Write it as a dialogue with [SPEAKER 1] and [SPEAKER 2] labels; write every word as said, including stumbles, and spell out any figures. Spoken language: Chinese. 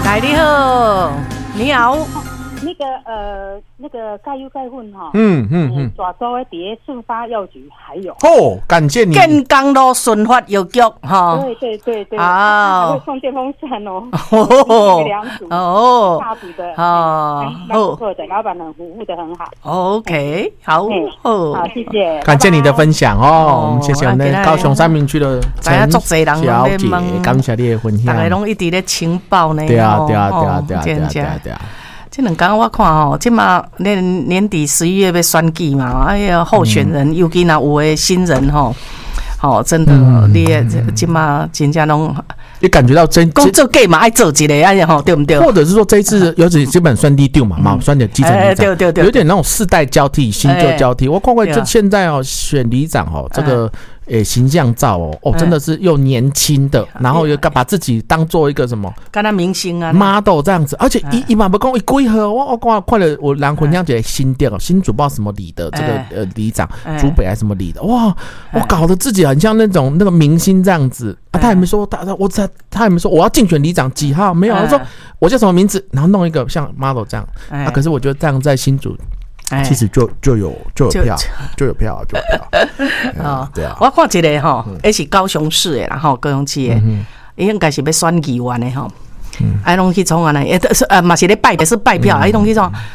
[SPEAKER 1] 来，你好，你好。
[SPEAKER 2] 那个呃，那个盖油盖混哈，
[SPEAKER 3] 嗯嗯嗯，
[SPEAKER 2] 抓周的碟顺发药局还有
[SPEAKER 3] 哦，感谢你。
[SPEAKER 1] 建刚路顺发药局哈，
[SPEAKER 2] 对对对对，
[SPEAKER 1] 啊，
[SPEAKER 2] 还会送电风扇哦，
[SPEAKER 1] 哦，
[SPEAKER 2] 两组
[SPEAKER 1] 哦，
[SPEAKER 2] 大组的
[SPEAKER 1] 哦，
[SPEAKER 2] 蛮不错的，老板很服务的很好。
[SPEAKER 1] OK， 好，
[SPEAKER 2] 好，谢谢，
[SPEAKER 3] 感谢你的分享哦，我们谢谢我们的高雄三明区的陈小姐，感谢你的分享。
[SPEAKER 1] 大家拢一直咧情报呢，
[SPEAKER 3] 对啊对啊对啊对啊对啊对啊对啊。
[SPEAKER 1] 这两天我看吼，即马年年底十一月要选举嘛，哎呀，候选人、嗯、尤其那有诶新人吼，吼真的，嗯、你即马真正拢，
[SPEAKER 3] 你感觉到真
[SPEAKER 1] 工作计嘛爱做一个哎呀吼，对不对？
[SPEAKER 3] 或者是说这一次尤其基本选地丢嘛，嘛选的基层里长，
[SPEAKER 1] 对对对，
[SPEAKER 3] 有点那种世代交替、新旧交替。我看过就现在哦，选里长哦，这个。诶、欸，形象照哦，哦，真的是又年轻的，然后又把自己当做一个什么，
[SPEAKER 1] 跟他明星啊
[SPEAKER 3] model 这样子，而且一一嘛不讲一几号，我我看快了，我蓝魂这样子新店哦，新主不知道什么里的这个呃里长，竹北还是什么里的，哇，我搞得自己很像那种那个明星这样子啊，他也没说他我他他也没说我要竞选里长几号，没有，他说我叫什么名字，然后弄一个像 model 这样啊，可是我觉得这样在新竹。其实就就有就有票，就有票，就有票。
[SPEAKER 1] 哦，对啊。我看一个吼，也是高雄市的啦，吼，高雄市的，伊应该是要选议员的吼，哎，拢去创啊呢，也是呃，嘛是咧拜，也是拜票，哎，拢去创。